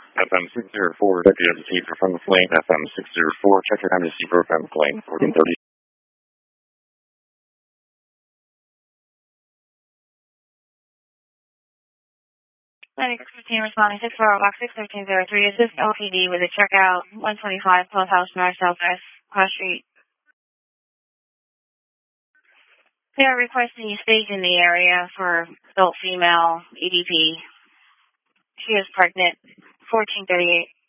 FM 604, check your MC for Family Lane. FM 604, check your MC for Family Lane. 1430. 9615 responding 64 box 61303. Assist LTD with a checkout 125 Clubhouse North Southwest Cross Street. They are requesting you stage in the area for adult female EDP. She is pregnant. 1438.